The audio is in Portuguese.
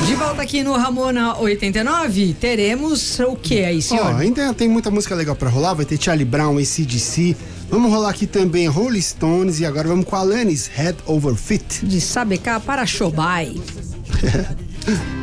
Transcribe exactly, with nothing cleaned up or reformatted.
De volta aqui no Ramona oitenta e nove, teremos o que aí, senhor? Ó, ainda tem muita música legal pra rolar, vai ter Charlie Brown, A C/D C, vamos rolar aqui também Rolling Stones e agora vamos com Alanis, Head Over Feet. De Sabecar para Chobai.